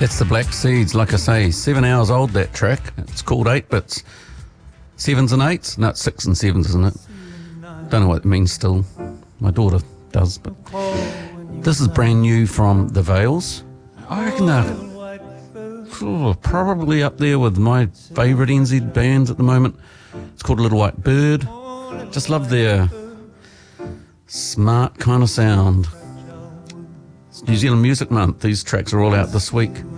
That's the Black Seeds, like I say, 7 hours old, that track. It's called 8 Bits. 7s and 8s? No, it's 6 and 7s, isn't it? Don't know what it means still. My daughter does, but... This is brand new from The Veils. I reckon they're probably up there with my favourite NZ bands at the moment. It's called Little White Bird. Just love their smart kind of sound. It's New Zealand Music Month. These tracks are all out this week.